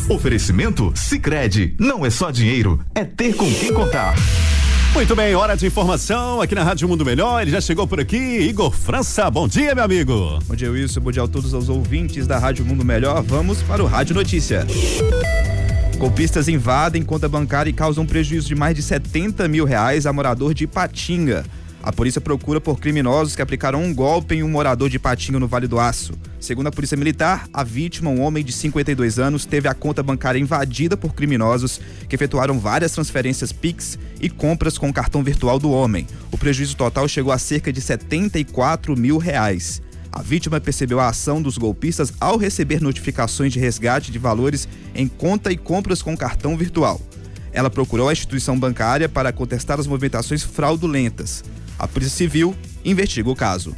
Oferecimento Sicredi, não é só dinheiro, é ter com quem contar. Muito bem, hora de informação aqui na Rádio Mundo Melhor. Ele já chegou por aqui, Igor França. Bom dia, meu amigo. Bom dia, Wilson. Bom dia a todos os ouvintes da Rádio Mundo Melhor. Vamos para o Rádio Notícia. Golpistas invadem conta bancária e causam prejuízo de mais de R$70 mil a morador de Ipatinga. A polícia procura por criminosos que aplicaram um golpe em um morador de Ipatinga no Vale do Aço. Segundo a polícia militar, a vítima, um homem de 52 anos, teve a conta bancária invadida por criminosos que efetuaram várias transferências Pix e compras com o cartão virtual do homem. O prejuízo total chegou a cerca de R$74 mil. A vítima percebeu a ação dos golpistas ao receber notificações de resgate de valores em conta e compras com cartão virtual. Ela procurou a instituição bancária para contestar as movimentações fraudulentas. A Polícia Civil investiga o caso.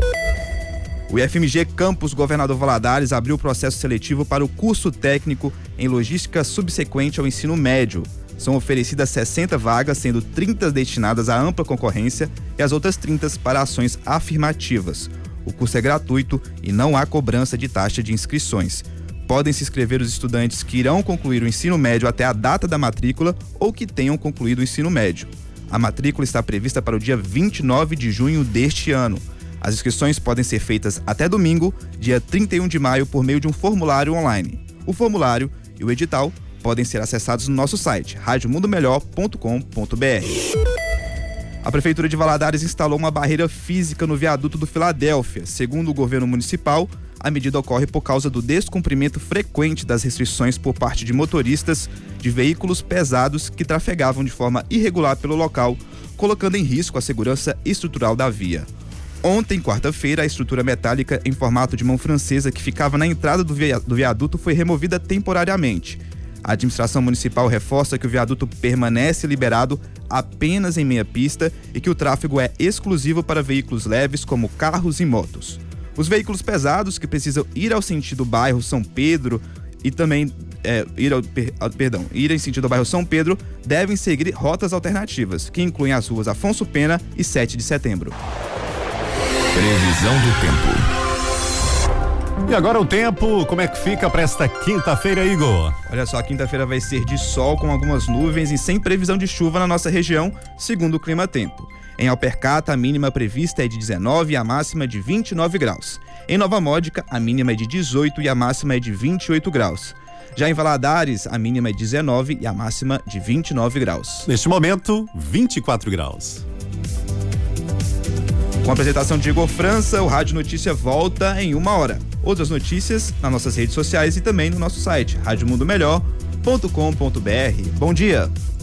O IFMG Campus Governador Valadares abriu o processo seletivo para o curso técnico em logística subsequente ao ensino médio. São oferecidas 60 vagas, sendo 30 destinadas à ampla concorrência e as outras 30 para ações afirmativas. O curso é gratuito e não há cobrança de taxa de inscrições. Podem se inscrever os estudantes que irão concluir o ensino médio até a data da matrícula ou que tenham concluído o ensino médio. A matrícula está prevista para o dia 29 de junho deste ano. As inscrições podem ser feitas até domingo, dia 31 de maio, por meio de um formulário online. O formulário e o edital podem ser acessados no nosso site, radiomundomelhor.com.br. A Prefeitura de Valadares instalou uma barreira física no viaduto do Filadélfia. Segundo o governo municipal, a medida ocorre por causa do descumprimento frequente das restrições por parte de motoristas de veículos pesados que trafegavam de forma irregular pelo local, colocando em risco a segurança estrutural da via. Ontem, quarta-feira, a estrutura metálica em formato de mão francesa que ficava na entrada do viaduto foi removida temporariamente. A administração municipal reforça que o viaduto permanece liberado apenas em meia pista e que o tráfego é exclusivo para veículos leves como carros e motos. Os veículos pesados que precisam ir ao sentido bairro São Pedro e também ir em sentido ao bairro São Pedro devem seguir rotas alternativas, que incluem as ruas Afonso Pena e 7 de setembro. Previsão do tempo. E agora o tempo, como é que fica para esta quinta-feira, Igor? Olha só, a quinta-feira vai ser de sol com algumas nuvens e sem previsão de chuva na nossa região, segundo o Clima Tempo. Em Alpercata, a mínima prevista é de 19 e a máxima de 29 graus. Em Nova Módica, a mínima é de 18 e a máxima é de 28 graus. Já em Valadares, a mínima é 19 e a máxima de 29 graus. Neste momento, 24 graus. Com a apresentação de Igor França, o Rádio Notícia volta em 1 hora. Outras notícias nas nossas redes sociais e também no nosso site, radiomundomelhor.com.br. Bom dia!